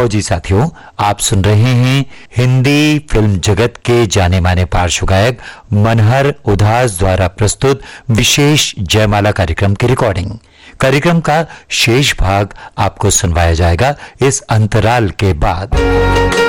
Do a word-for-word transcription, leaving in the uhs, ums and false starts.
आओ जी साथियों, आप सुन रहे हैं हिंदी फिल्म जगत के जाने माने पार्श्व गायक मनहर उदास द्वारा प्रस्तुत विशेष जयमाला कार्यक्रम की रिकॉर्डिंग। कार्यक्रम का शेष भाग आपको सुनवाया जाएगा इस अंतराल के बाद।